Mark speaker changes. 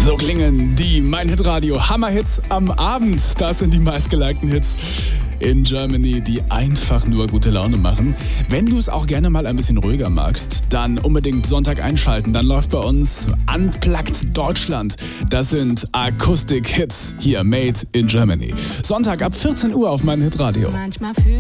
Speaker 1: So klingen die Mein Hit Radio Hammerhits am Abend. Das sind die meistgelikten Hits in Germany, die einfach nur gute Laune machen. Wenn du es auch gerne mal ein bisschen ruhiger magst, dann unbedingt Sonntag einschalten. Dann läuft bei uns Unplugged Deutschland. Das sind Akustik-Hits hier, made in Germany. Sonntag ab 14 Uhr auf Mein Hit Radio.
Speaker 2: Manchmal fühl